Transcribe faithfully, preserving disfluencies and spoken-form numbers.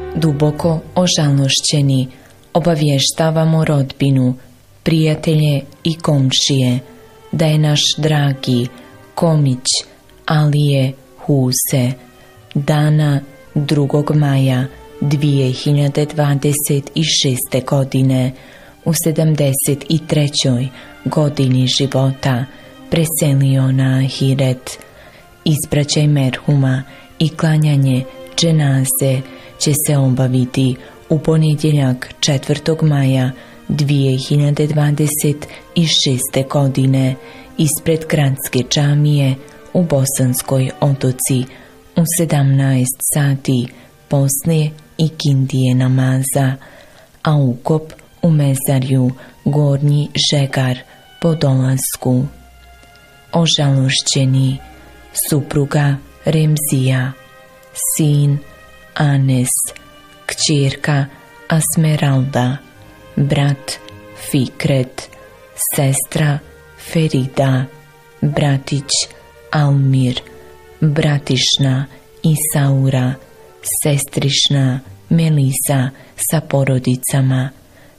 Duboko ožalošćeni obavještavamo rodbinu, prijatelje i komšije da je naš dragi Komić Alije Huse dana drugog maja dvije hiljade dvadeset šeste. godine u sedamdeset trećoj godini života preselio na ahiret. Ispraćaj merhuma i klanjanje dženaze će se obaviti u ponedjeljak četvrtog maja dvije hiljade dvadeset šeste. godine ispred gradske džamije u Bosanskoj Otoci u sedamnaest sati poslije ikindije namaza, a ukop u mezarju Gornji Žegar po dolasku. Ožalošćeni supruga Remzija, sin Anes, kćerka Asmeralda, brat Fikret, sestra Ferida, bratić Almir, bratišna Isaura, sestrišna Melisa sa porodicama,